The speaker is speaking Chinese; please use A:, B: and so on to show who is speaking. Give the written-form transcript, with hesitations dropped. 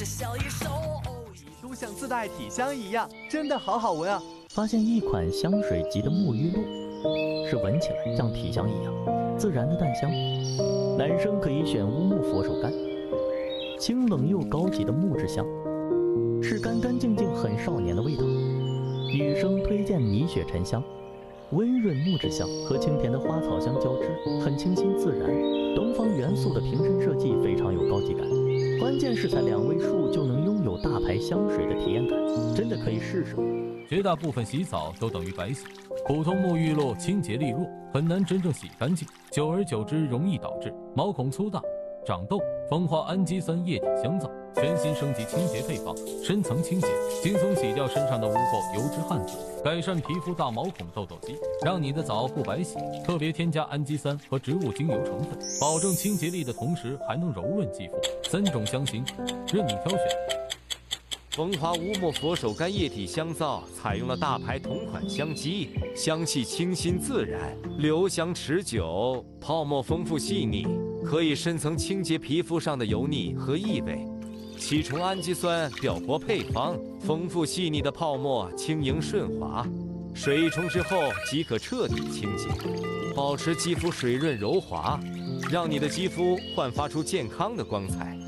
A: 都像自带体香一样，真的好好闻啊！
B: 发现一款香水级的沐浴露，是闻起来像体香一样自然的淡香。男生可以选乌木佛手柑，清冷又高级的木质香，是干干净净很少年的味道。女生推荐米雪沉香，温润木质香和清甜的花草香交织，很清新自然。东方元素的瓶身设计非常有高级感，关键是才2位数就能拥有大牌香水的体验感，真的可以试试。
C: 绝大部分洗澡都等于白洗，普通沐浴露清洁力弱，很难真正洗干净，久而久之容易导致毛孔粗大、长痘。蜂花氨基酸液体香皂全新升级清洁配方，深层清洁，轻松洗掉身上的污垢、油脂、汗渍，改善皮肤大毛孔痘痘肌，让你的澡不白洗。特别添加氨基酸和植物精油成分，保证清洁力的同时还能柔润肌肤。3种香型，任你挑选。
D: 蜂花乌木佛手柑液体香皂采用了大牌同款香基，香气清新自然，留香持久，泡沫丰富细腻，可以深层清洁皮肤上的油腻和异味。7重氨基酸表活配方，丰富细腻的泡沫轻盈顺滑，水冲之后即可彻底清洁，保持肌肤水润柔滑，让你的肌肤焕发出健康的光彩。